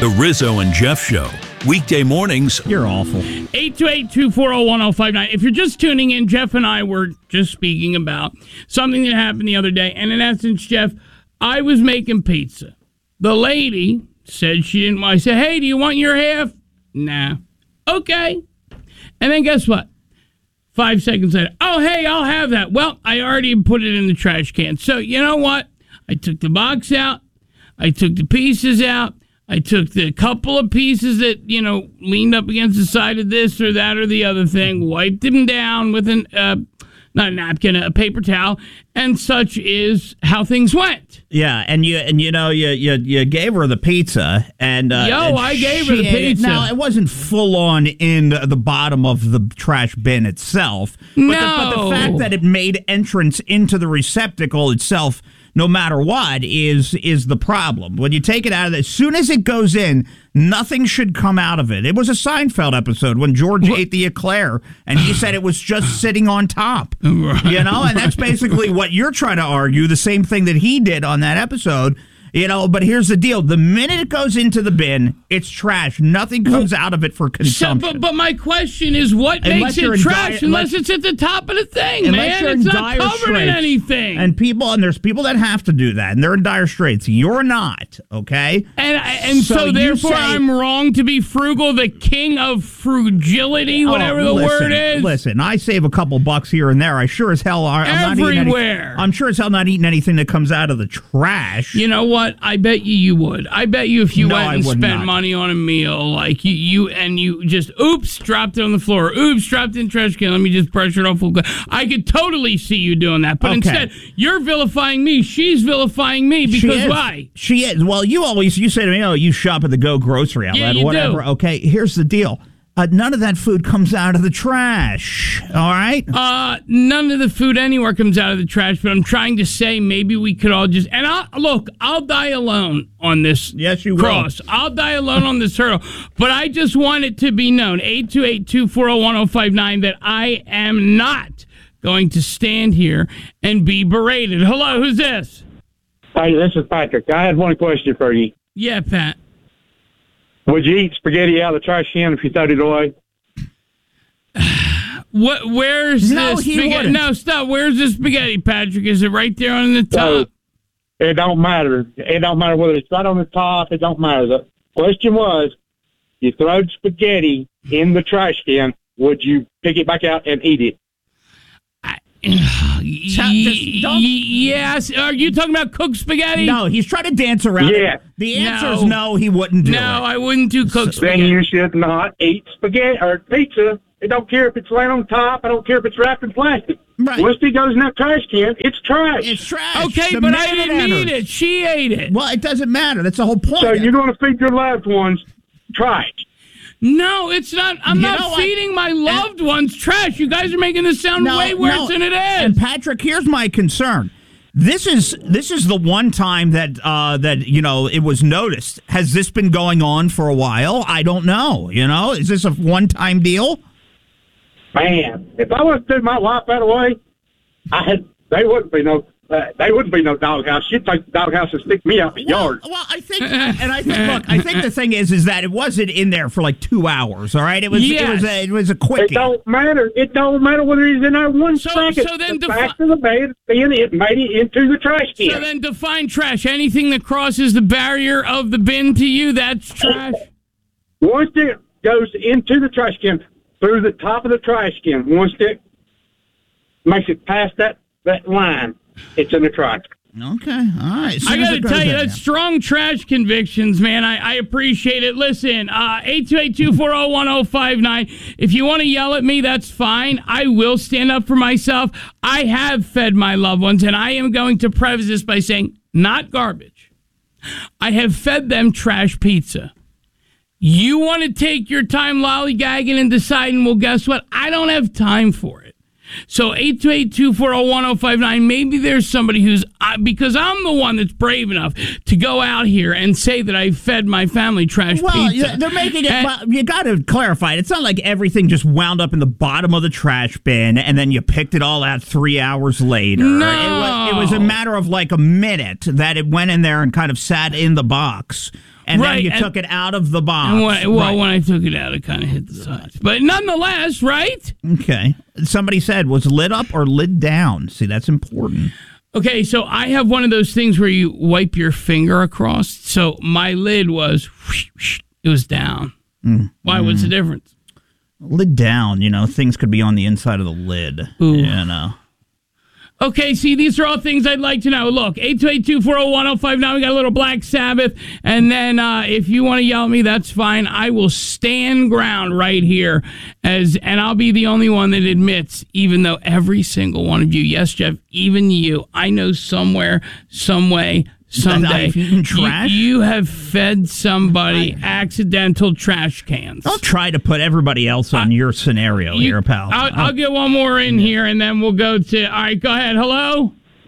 The Rizzo and Jeff Show. Weekday mornings. You're awful. 828-240-1059. If you're just tuning in, Jeff and I were just speaking about something that happened the other day. And in essence, Jeff, I was making pizza. The lady said she didn't want. I said, hey, do you want your half? Nah. Okay. And then guess what? 5 seconds later, oh, hey, I'll have that. Well, I already put it in the trash can. So you know what? I took the box out. I took the pieces out. I took the couple of pieces that, leaned up against the side of this or that or the other thing, wiped them down with not a napkin, a paper towel, and such is how things went. Yeah, and you gave her the pizza, and I gave her the pizza. Now it wasn't full on in the bottom of the trash bin itself, but the fact that it made entrance into the receptacle itself, no matter what, is the problem. When you take it out of it, as soon as it goes in, nothing should come out of it. It was a Seinfeld episode when George ate the eclair, and he said it was just sitting on top. Right. And that's basically what you're trying to argue, the same thing that he did on that episode. But here's the deal. The minute it goes into the bin, it's trash. Nothing comes out of it for consumption. But my question is, what makes it trash unless it's at the top of the thing, man? It's not covered in anything. And there's people that have to do that, and they're in dire straits. You're not, okay? And so therefore, I'm wrong to be frugal, the king of frugility, whatever the word is? Listen, I save a couple bucks here and there. I sure as hell I'm sure as hell not eating anything that comes out of the trash. You know what? I bet you would. I bet you if you went and spent money on a meal, like you just, dropped it on the floor. Oops, dropped it in the trash can. Let me just brush it off. I could totally see you doing that. But instead, you're vilifying me. She's vilifying me because why? She is. Well, you say to me, you shop at the Go grocery outlet or whatever. Do. Okay, here's the deal. None of that food comes out of the trash, all right? None of the food anywhere comes out of the trash, but I'm trying to say maybe we could all just... And I'll die alone on this cross. I'll die alone on this hurdle. But I just want it to be known, 828-240-1059, that I am not going to stand here and be berated. Hello, who's this? Hi, this is Patrick. I had one question for you. Yeah, Pat. Would you eat spaghetti out of the trash can if you threw it away? Where's this spaghetti? No, stop. Where's the spaghetti, Patrick? Is it right there on the top? It don't matter. It don't matter whether it's right on the top. It don't matter. The question was, you throw spaghetti in the trash can, would you pick it back out and eat it? Yes. Are you talking about cooked spaghetti? No, he's trying to dance around it. The answer is no, he wouldn't do it. No, I wouldn't do cooked spaghetti. Then you should not eat spaghetti or pizza. I don't care if it's laying on top. I don't care if it's wrapped in plastic. Right. Once it goes in that trash can, it's trash. It's trash. Okay, but I didn't eat it. She ate it. Well, it doesn't matter. That's the whole point. So you're going to feed your loved ones trash. No, it's not. I'm not feeding my loved ones trash. You guys are making this sound way worse than it is. And Patrick, here's my concern. This is the one time that it was noticed. Has this been going on for a while? I don't know. Is this a one-time deal? Man, if I was to do my wife that way, they wouldn't be no doghouse. She'd take the doghouse and stick me out the yard. Well, I think the thing is that it wasn't in there for like 2 hours. All right, it was a quickie. It don't matter. It don't matter whether he's in there 1 second. So then the fact of the matter being, it made it into the trash can. So then define trash. Anything that crosses the barrier of the bin to you, that's trash. Once it goes into the trash can through the top of the trash can, once it makes it past that line, it's in the trash. Okay, all right. I got to tell you, that's strong trash convictions, man. I appreciate it. Listen, 828-240-1059. If you want to yell at me, that's fine. I will stand up for myself. I have fed my loved ones, and I am going to preface this by saying, not garbage. I have fed them trash pizza. You want to take your time lollygagging and deciding, well, guess what? I don't have time for it. So 828-240-1059, maybe there's somebody who's, because I'm the one that's brave enough to go out here and say that I fed my family trash pizza. Well, they're making it, you got to clarify it. It's not like everything just wound up in the bottom of the trash bin and then you picked it all out 3 hours later. No. It was a matter of like a minute that it went in there and kind of sat in the box. and Right, then you and- took it out of the box. And when Right. I took it out, it kind of hit the sides. But nonetheless, right? Okay. Somebody said, was lid up or lid down? See, that's important. Okay, so I have one of those things where you wipe your finger across. So my lid was, it was down. Why? What's the difference? Lid down, things could be on the inside of the lid. Ooh. Okay, see, these are all things I'd like to know. Look, 828-240-1059. We got a little Black Sabbath. And then if you want to yell at me, that's fine. I will stand ground right here. And I'll be the only one that admits, even though every single one of you, yes, Jeff, even you, I know somewhere, some way, someday, I've eaten trash? you have fed somebody accidental trash cans. Don't try to put everybody else on your scenario here, pal. I'll get one more in here, and then we'll go to... All right, go ahead. Hello?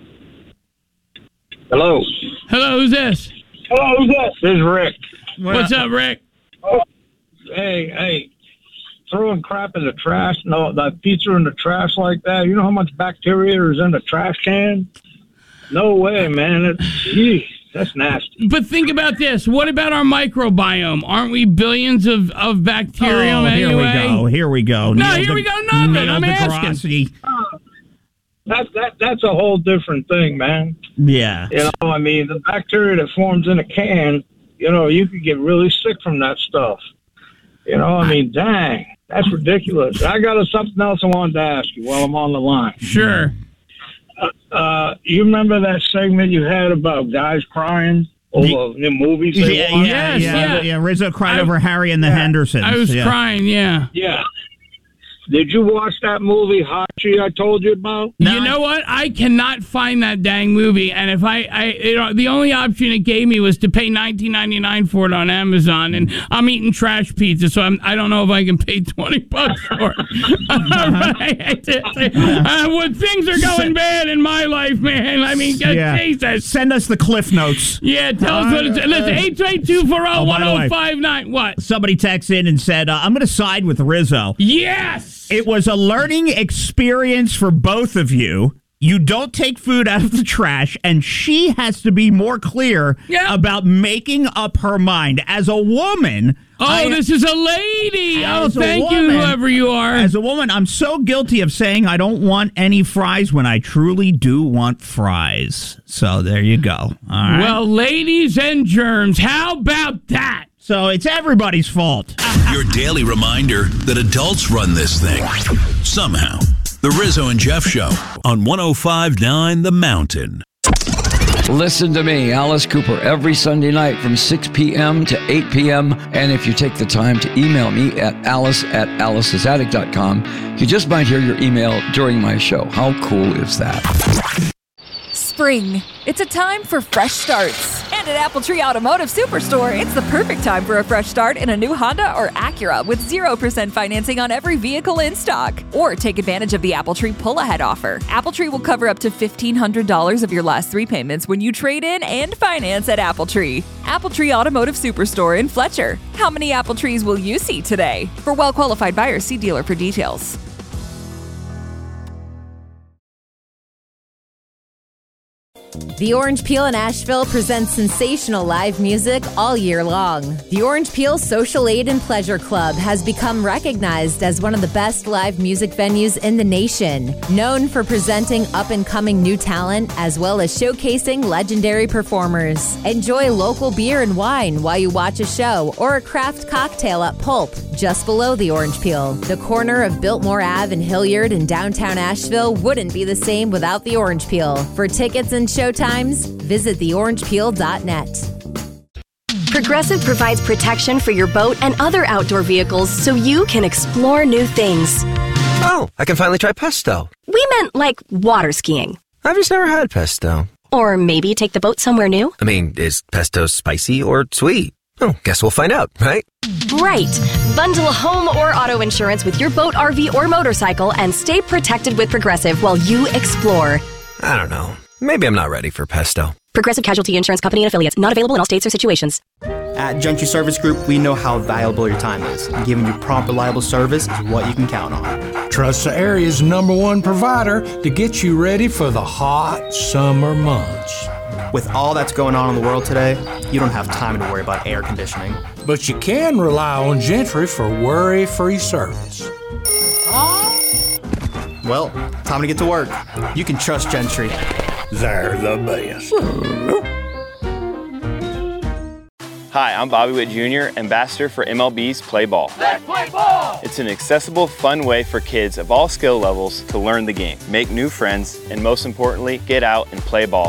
Hello. Hello, who's this? Hello, who's that? This is Rick. What's up, Rick? Hey, throwing crap in the trash, that pizza in the trash like that, you know how much bacteria is in the trash can? No way, man. That's nasty. But think about this. What about our microbiome? Aren't we billions of bacterium anyway? Here we go. No, here we go. Nothing. I'm asking. That's a whole different thing, man. Yeah. The bacteria that forms in a can, you could get really sick from that stuff. Dang, that's ridiculous. I got something else I wanted to ask you while I'm on the line. Sure. You remember that segment you had about guys crying over the movies they watched? Yeah. Rizzo cried over Harry and the Hendersons. I was crying, yeah. Yeah. Did you watch that movie, Hachi, I told you about? You know what? I cannot find that dang movie, and if the only option it gave me was to pay $19.99 for it on Amazon, and I'm eating trash pizza, so I don't know if I can pay $20 for it. When things are going bad in my life, man, Jesus. Send us the Cliff Notes. Yeah, tell us what it's... Listen, 828-240-1059. What? Somebody texts in and said, I'm going to side with Rizzo. Yes! It was a learning experience for both of you. You don't take food out of the trash, and she has to be more clear about making up her mind. As a woman... this is a lady! Oh, thank you, whoever you are. As a woman, I'm so guilty of saying I don't want any fries when I truly do want fries. So there you go. All right. Well, ladies and germs, how about that? So it's everybody's fault. Your daily reminder that adults run this thing. Somehow. The Rizzo and Jeff Show on 105.9 The Mountain. Listen to me, Alice Cooper, every Sunday night from 6 p.m. to 8 p.m. And if you take the time to email me at alice@alicesaddict.com, you just might hear your email during my show. How cool is that? Spring. It's a time for fresh starts. And at Apple Tree Automotive Superstore, it's the perfect time for a fresh start in a new Honda or Acura with 0% financing on every vehicle in stock. Or take advantage of the Apple Tree pull-ahead offer. Apple Tree will cover up to $1,500 of your last 3 payments when you trade in and finance at Apple Tree. Apple Tree Automotive Superstore in Fletcher. How many Apple Trees will you see today? For well-qualified buyers, see dealer for details. The Orange Peel in Asheville presents sensational live music all year long. The Orange Peel Social Aid and Pleasure Club has become recognized as one of the best live music venues in the nation, known for presenting up-and-coming new talent as well as showcasing legendary performers. Enjoy local beer and wine while you watch a show or a craft cocktail at Pulp, just below the Orange Peel. The corner of Biltmore Ave and Hilliard in downtown Asheville wouldn't be the same without the Orange Peel. For tickets and showtimes, visit theorangepeel.net. Progressive provides protection for your boat and other outdoor vehicles so you can explore new things. Oh, I can finally try pesto. We meant like water skiing. I've just never had pesto. Or maybe take the boat somewhere new. I mean, is pesto spicy or sweet? Oh, guess we'll find out, right? Right. Bundle home or auto insurance with your boat, RV, or motorcycle and stay protected with Progressive while you explore. I don't know. Maybe I'm not ready for pesto. Progressive Casualty Insurance Company and Affiliates. Not available in all states or situations. At Gentry Service Group, we know how valuable your time is. And giving you prompt, reliable service is what you can count on. Trust the area's #1 provider to get you ready for the hot summer months. With all that's going on in the world today, you don't have time to worry about air conditioning. But you can rely on Gentry for worry-free service. Well, time to get to work. You can trust Gentry. They're the best. Hi, I'm Bobby Witt Jr., ambassador for MLB's Play Ball. Let's play ball! It's an accessible, fun way for kids of all skill levels to learn the game, make new friends, and most importantly, get out and play ball.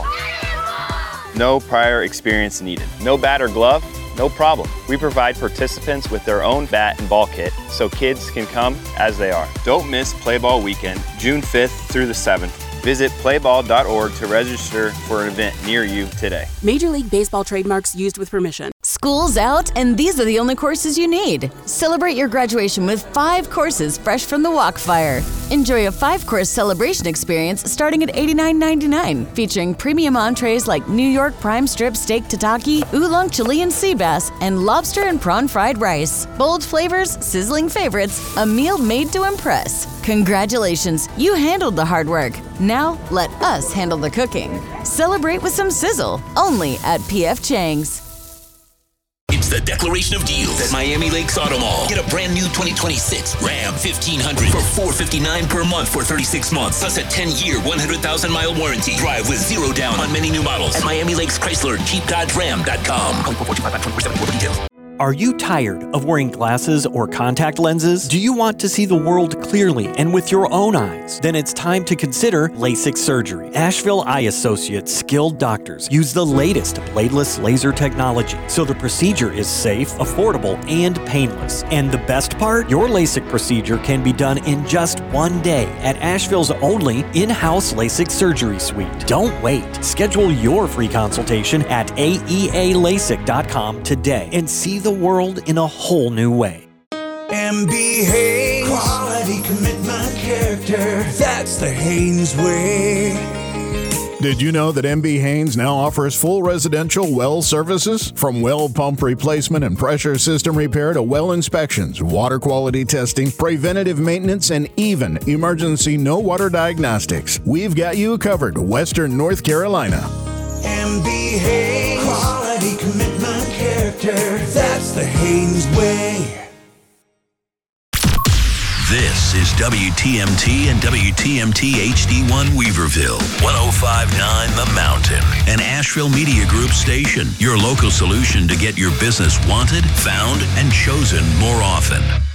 No prior experience needed. No bat or glove? No problem. We provide participants with their own bat and ball kit so kids can come as they are. Don't miss Play Ball Weekend, June 5th through the 7th. Visit playball.org to register for an event near you today. Major League Baseball trademarks used with permission. School's out, and these are the only courses you need. Celebrate your graduation with 5 courses fresh from the Walkfire. Enjoy a 5-course celebration experience starting at $89.99, featuring premium entrees like New York prime strip steak tataki, oolong Chilean sea bass, and lobster and prawn fried rice. Bold flavors, sizzling favorites, a meal made to impress. Congratulations, you handled the hard work. Now, let us handle the cooking. Celebrate with some sizzle, only at P.F. Chang's. It's the declaration of deals at Miami Lakes Auto Mall. Get a brand new 2026 Ram 1500 for $459 per month for 36 months, plus a 10-year, 100,000-mile warranty. Drive with 0 down on many new models at Miami Lakes Chrysler, CheapDodgeRam.com. 2425 for details. Are you tired of wearing glasses or contact lenses? Do you want to see the world clearly and with your own eyes? Then it's time to consider LASIK surgery. Asheville Eye Associates skilled doctors use the latest bladeless laser technology, so the procedure is safe, affordable, and painless. And the best part? Your LASIK procedure can be done in just 1 day at Asheville's only in-house LASIK surgery suite. Don't wait. Schedule your free consultation at aealasik.com today and see the world in a whole new way. MB Haynes. Quality, commitment, character. That's the Haynes way. Did you know that MB Haynes now offers full residential well services? From well pump replacement and pressure system repair to well inspections, water quality testing, preventative maintenance, and even emergency no water diagnostics. We've got you covered, Western North Carolina. MB Haynes. Quality, commitment, character. That's the Haynes way. This is WTMT and WTMT HD1 Weaverville, 105.9 The Mountain, an Asheville Media Group station, your local solution to get your business wanted, found, and chosen more often.